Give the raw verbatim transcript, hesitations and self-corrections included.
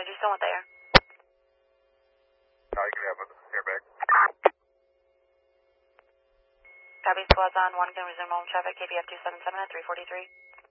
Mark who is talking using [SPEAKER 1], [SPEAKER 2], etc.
[SPEAKER 1] Energy, still want the air.
[SPEAKER 2] No, you can have an airbag.
[SPEAKER 1] Copy, squads on one, can resume home traffic, K B F two seven seven at three forty-three.